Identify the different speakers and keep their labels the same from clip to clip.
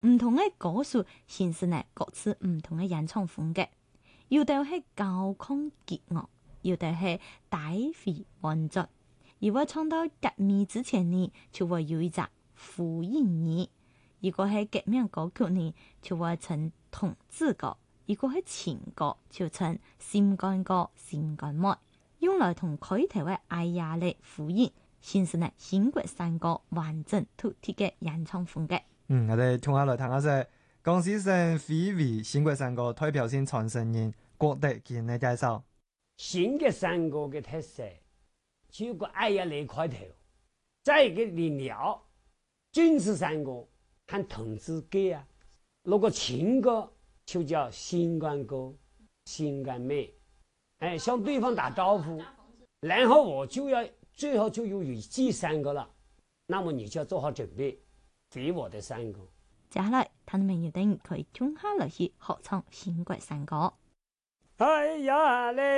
Speaker 1: 唔同嘅歌手形成呢各自唔同嘅演唱風格，有的係高亢激昂，有的係低回穩重。如果唱到革命之前呢，就會有一隻呼應語；如果係革命歌曲呢，就會稱同志歌；如果係情歌，就稱心肝歌、心肝妹，用來同開頭嘅愛呀嚟呼應，形成呢新國山歌完整獨特嘅演唱風格。
Speaker 2: 我哋聽下來談下先。江西省非遺新國山歌代表性傳承人郭德建嘅介紹。
Speaker 3: 新國山歌嘅特色，就個愛呀嚟開頭，再一個連了軍事山歌和同志歌啊，如果情歌就叫心肝歌、心肝妹，向對方打招呼，然後我就要最後就有第三個了，那麼你就要做好準備給我的山歌。
Speaker 1: 接下來，他們要等佢聽下來去合唱新國山歌。
Speaker 3: 哎呀嘞，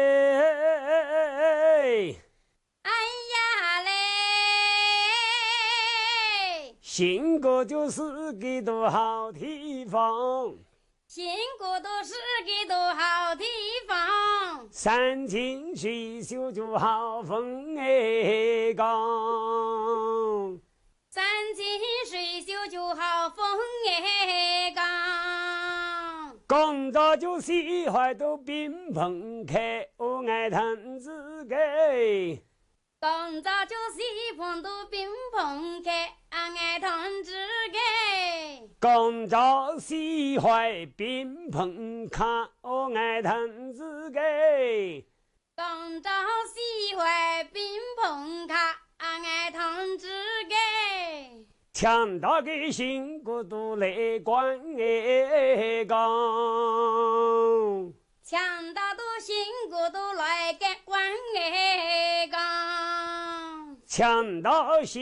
Speaker 4: 哎呀嘞，
Speaker 3: 新國就是幾多好地方，
Speaker 4: 新國都是幾多好地方，
Speaker 3: 山清水秀就好風光，
Speaker 4: 山清水秀就好風光，
Speaker 3: 講到就喜歡到賓朋客，我愛談自己。
Speaker 4: 講到就喜歡到賓朋客，愛談自己。
Speaker 3: 講到喜歡賓朋客，我愛談自己。
Speaker 4: 講到喜歡賓朋客，愛談自己。
Speaker 3: 搶到嘅新國都來關講，
Speaker 4: 搶到都新國都來關講，
Speaker 3: 搶到新